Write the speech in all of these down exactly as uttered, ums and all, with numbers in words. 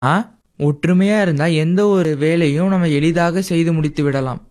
ஆ ஒற்றுமையா இருந்தா எந்த ஒரு வேலையும் நம்ம எளிதாக செய்து முடித்து விடலாம்.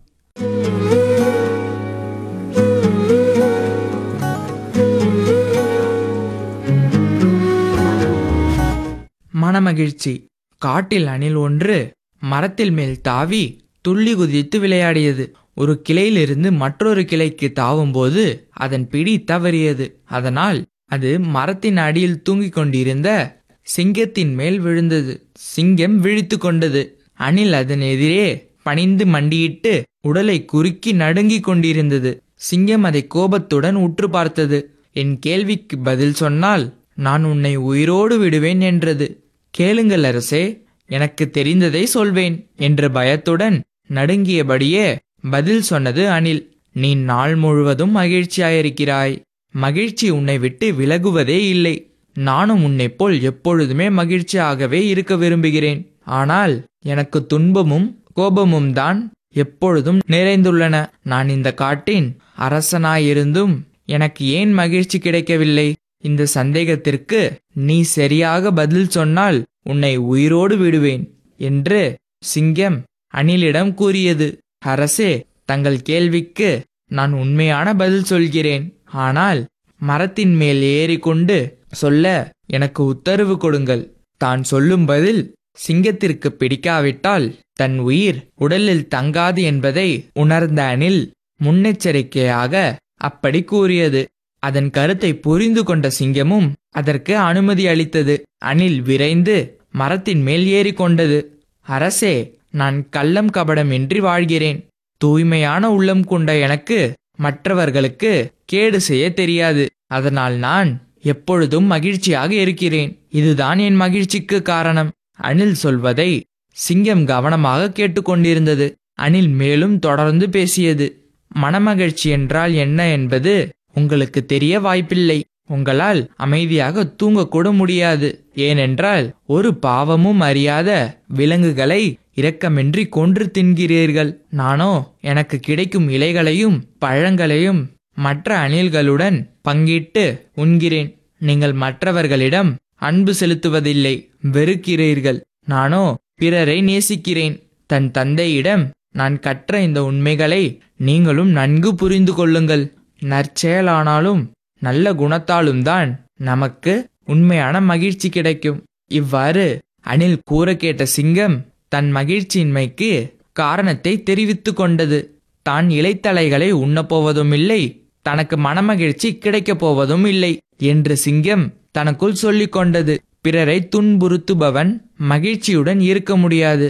மனமகிழ்ச்சி. காட்டில் அணில் ஒன்று மரத்தில் மேல் தாவி துள்ளி குதித்து விளையாடியது. ஒரு கிளையிலிருந்து மற்றொரு கிளைக்கு தாவும் போது அதன் பிடி தவறியது. அதனால் அது மரத்தின் அடியில் தூங்கிக் கொண்டிருந்த சிங்கத்தின் மேல் விழுந்தது. சிங்கம் விழித்து கொண்டது. அணில் அதன் எதிரே பணிந்து மண்டியிட்டு உடலை குறுக்கி நடுங்கிக் கொண்டிருந்தது. சிங்கம் அதை கோபத்துடன் உற்று பார்த்தது. என் கேள்விக்கு பதில் சொன்னால் நான் உன்னை உயிரோடு விடுவேன் என்றது. கேளுங்கள் அரசே, எனக்கு தெரிந்ததை சொல்வேன் என்ற பயத்துடன் நடுங்கியபடியே பதில் சொன்னது அணில். நீ நாள் முழுவதும் மகிழ்ச்சியாயிருக்கிறாய். மகிழ்ச்சி உன்னை விட்டு விலகுவதே இல்லை. நானும் உன்னைப் போல் எப்பொழுதுமே மகிழ்ச்சியாகவே இருக்க விரும்புகிறேன். ஆனால் எனக்கு துன்பமும் கோபமும் தான் எப்பொழுதும் நிறைந்துள்ளன. நான் இந்த காட்டின் அரசனாயிருந்தும் எனக்கு ஏன் மகிழ்ச்சி கிடைக்கவில்லை? இந்த சந்தேகத்திற்கு நீ சரியாக பதில் சொன்னால் உன்னை உயிரோடு விடுவேன் என்று சிங்கம் அணிலிடம் கூறியது. அரசே, தங்கள் கேள்விக்கு நான் உண்மையான பதில் சொல்கிறேன். ஆனால் மரத்தின் மேல் ஏறிக்கொண்டு சொல்ல எனக்கு உத்தரவு கொடுங்கள். தான் சொல்லும் பதில் சிங்கத்திற்கு பிடிக்காவிட்டால் தன் உயிர் உடலில் தங்காது என்பதை உணர்ந்த அணில் முன்னெச்சரிக்கையாக அப்படி கூறியது. அதன் கருத்தை புரிந்து கொண்ட சிங்கமும் அதற்கு அனுமதி அளித்தது. அணில் விரைந்து மரத்தின் மேல் ஏறிக்கொண்டது. அரசே, நான் கள்ளம் கபடமின்றி வாழ்கிறேன். தூய்மையான உள்ளம் கொண்ட எனக்கு மற்றவர்களுக்கு கேடு செய்ய தெரியாது. அதனால் நான் எப்பொழுதும் மகிழ்ச்சியாக இருக்கிறேன். இதுதான் என் மகிழ்ச்சிக்கு காரணம். அணில் சொல்வதை சிங்கம் கவனமாக கேட்டுக்கொண்டிருந்தது. அணில் மேலும் தொடர்ந்து பேசியது. மனமகிழ்ச்சி என்றால் என்ன என்பது உங்களுக்கு தெரிய வாய்ப்பில்லை. உங்களால் அமைதியாக தூங்கக்கூட முடியாது. ஏனென்றால் ஒரு பாவமும் அறியாத விலங்குகளை இரக்கமின்றி கொன்று தின்கிறீர்கள். நானோ எனக்கு கிடைக்கும் இலைகளையும் பழங்களையும் மற்ற அணில்களுடன் பங்கிட்டு உண்கிறேன். நீங்கள் மற்றவர்களிடம் அன்பு செலுத்துவதில்லை, வெறுக்கிறீர்கள். நானோ பிறரை நேசிக்கிறேன். தன் தந்தையிடம் நான் கற்ற இந்த உண்மைகளை நீங்களும் நன்கு புரிந்து கொள்ளுங்கள். நற்செயலானாலும் நல்ல குணத்தாலும் தான் நமக்கு உண்மையான மகிழ்ச்சி கிடைக்கும். இவ்வாறு அணில் கூற கேட்ட சிங்கம் தன் மகிழ்ச்சியின்மைக்கு காரணத்தை தெரிவித்து கொண்டது. தான் இலைத்தலைகளை உண்ணப்போவதும் இல்லை, தனக்கு மனமகிழ்ச்சி கிடைக்கப் போவதும் இல்லை என்று சிங்கம் தனக்குள் சொல்லிக் கொண்டது. பிறரை துன்புறுத்துபவன் மகிழ்ச்சியுடன் இருக்க முடியாது.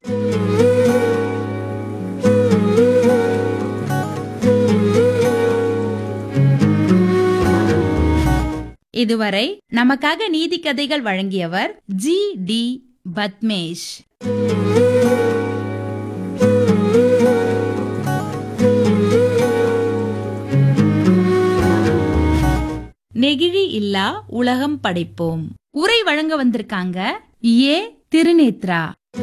இதுவரை நமக்காக நீதி கதைகள் வழங்கியவர் ஜி டி பத்மேஷ். நெகிழி இல்லா உலகம் படைப்போம். உரை வழங்க வந்திருக்காங்க ஏ திருநேத்ரா.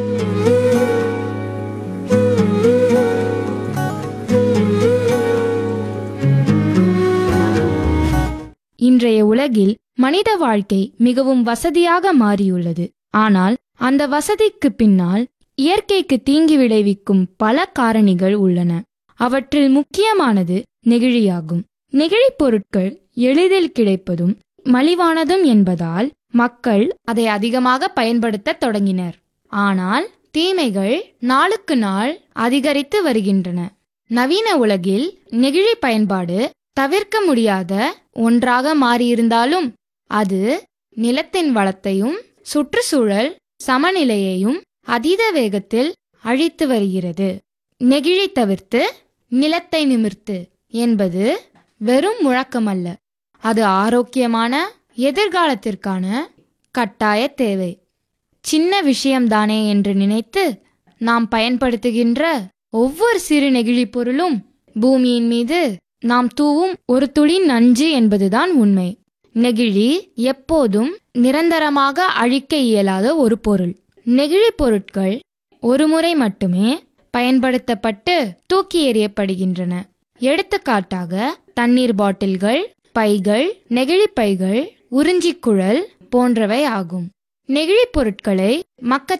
இன்றைய உலகில் மனித வாழ்க்கை மிகவும் வசதியாக மாறியுள்ளது. ஆனால் அந்த வசதிக்கு பின்னால் இயற்கைக்கு தீங்கி விளைவிக்கும் பல காரணிகள் உள்ளன. அவற்றில் முக்கியமானது நெகிழியாகும். நெகிழி பொருட்கள் எளிதில் கிடைப்பதும் மலிவானதும் என்பதால் மக்கள் அதை அதிகமாக பயன்படுத்த தொடங்கினர். ஆனால் தீமைகள் நாளுக்கு நாள் அதிகரித்து வருகின்றன. நவீன உலகில் நெகிழி பயன்பாடு தவிர்க்க முடியாத ஒன்றாக மாறியிருந்தாலும் அது நிலத்தின் வளத்தையும் சுற்றுச்சூழல் சமநிலையையும் அதீத வேகத்தில் அழித்து வருகிறது. நெகிழி தவிர்த்து நிலத்தை நிமிர்த்து என்பது வெறும் முழக்கமல்ல, அது ஆரோக்கியமான எதிர்காலத்திற்கான கட்டாய தேவை. சின்ன விஷயம்தானே என்று நினைத்து நாம் பயன்படுத்துகின்ற ஒவ்வொரு சிறு நெகிழி பொருளும் பூமியின் மீது நாம் தூவும் ஒரு துளி நஞ்சு என்பதுதான் உண்மை. நெகிழி எப்போதும் நிரந்தரமாக அழிக்க இயலாத ஒரு பொருள். நெகிழி பொருட்கள் ஒரு முறை மட்டுமே பயன்படுத்தப்பட்டு தூக்கி எறியப்படுகின்றன. எடுத்துக்காட்டாக தண்ணீர் பாட்டில்கள், பைகள், நெகிழி பைகள், உறிஞ்சிக்குழல் போன்றவை ஆகும். நெகிழி பொருட்களை மக்கச்